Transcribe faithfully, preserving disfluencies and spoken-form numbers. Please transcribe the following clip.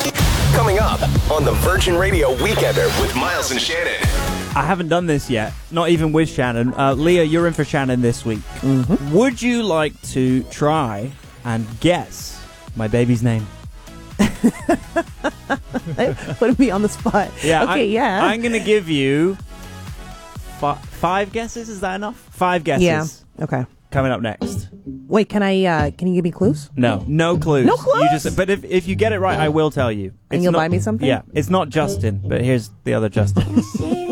Coming up on the Virgin Radio Weekender with Miles and Shannon. I haven't done this yet, not even with Shannon. Uh, Leah, you're in for Shannon this week. Mm-hmm. Would you like to try and guess my baby's name? Putting me on the spot. Yeah. Okay, I, yeah. I'm going to give you fi- five guesses. Is that enough? Five guesses. Yeah. Okay. Coming up next. Wait, can I? Uh, can you give me clues? No, no clues. No clues? You just, but if if you get it right, I will tell you. And It's you'll not- buy me something? Yeah, it's not Justin, but here's the other Justin.